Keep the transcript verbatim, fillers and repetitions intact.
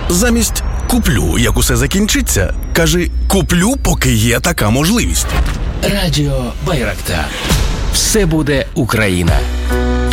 Замість «куплю, як усе закінчиться», кажи «куплю, поки є така можливість». Радіо Байрактар. Все буде Україна.